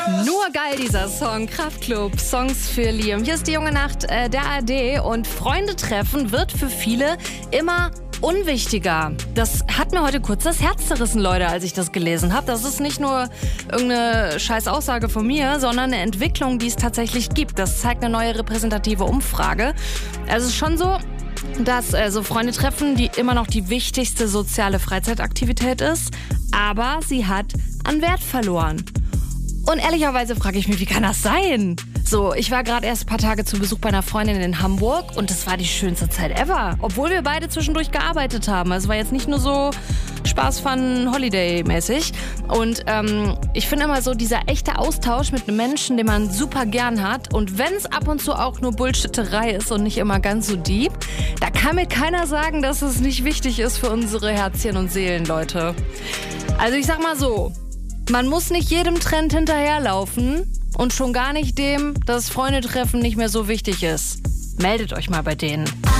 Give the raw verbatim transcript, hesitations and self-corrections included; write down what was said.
Nur geil, dieser Song. Kraftklub, Songs für Liam. Hier ist die junge Nacht äh, der A R D und Freunde treffen wird für viele immer unwichtiger. Das hat mir heute kurz das Herz zerrissen, Leute, als ich das gelesen habe. Das ist nicht nur irgendeine scheiß Aussage von mir, sondern eine Entwicklung, die es tatsächlich gibt. Das zeigt eine neue repräsentative Umfrage. Also es ist schon so, dass äh, so Freunde treffen, die immer noch die wichtigste soziale Freizeitaktivität ist, aber sie hat an Wert verloren. Und ehrlicherweise frage ich mich, wie kann das sein? So, ich war gerade erst ein paar Tage zu Besuch bei einer Freundin in Hamburg und das war die schönste Zeit ever. Obwohl wir beide zwischendurch gearbeitet haben. Also es war jetzt nicht nur so Spaß, Fun, Holiday-mäßig. Und ähm, ich finde immer so, dieser echte Austausch mit einem Menschen, den man super gern hat. Und wenn es ab und zu auch nur Bullshitterei ist und nicht immer ganz so deep, da kann mir keiner sagen, dass es nicht wichtig ist für unsere Herzchen und Seelen, Leute. Also ich sag mal so, man muss nicht jedem Trend hinterherlaufen und schon gar nicht dem, dass Freundetreffen nicht mehr so wichtig ist. Meldet euch mal bei denen.